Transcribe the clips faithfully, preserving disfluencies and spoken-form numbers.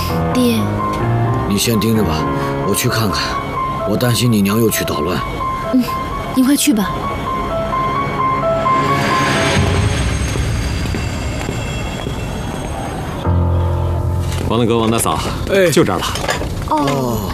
爹， 你先盯着吧，我去看看。我担心你娘又去捣乱。 嗯，您快去吧。 王大哥、王大嫂， 哎， 就这儿了。 哦，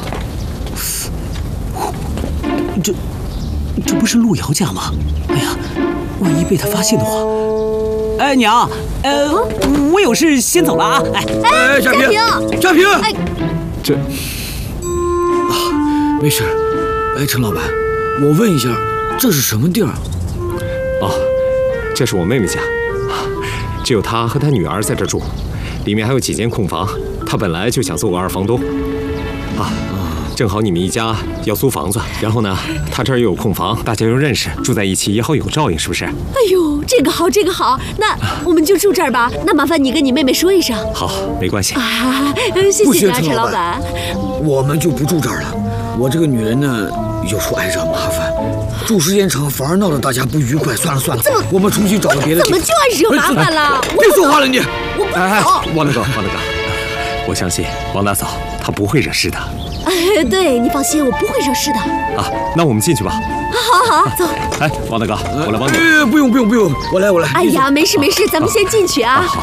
这这不是路遥家吗？哎呀，万一被他发现的话……哎，娘，呃，我有事先走了啊！哎哎，夏平，夏平，哎， 这啊，没事。哎，陈老板，我问一下，这是什么地儿？ 哦，这是我妹妹家，只有她和她女儿在这住，里面还有几间空房。她本来就想做个二房东，啊，正好你们一家要租房子，然后呢，她这儿又有空房，大家又认识，住在一起也好有照应，是不是？ 哎呦，这个好，这个好，那我们就住这儿吧。那麻烦你跟你妹妹说一声。 好，没关系。 啊，谢谢你啊，陈老板。 我们就不住这儿了。我这个女人呢，有时候爱惹麻烦，住时间长反而闹得大家不愉快。算了算了， 怎么我们重新找个别的地方。 怎么就爱惹麻烦了？ 别说话了你！ 我不哎， 走。 王大哥，王大哥，我相信王大嫂她不会惹事的。 哎，对你放心，我不会惹事的。 啊，那我们进去吧。 好好好，走。 哎，王大哥，我来帮你。 哎，不用不用不用，我来我来。 哎呀，没事没事，咱们先进去啊。 好。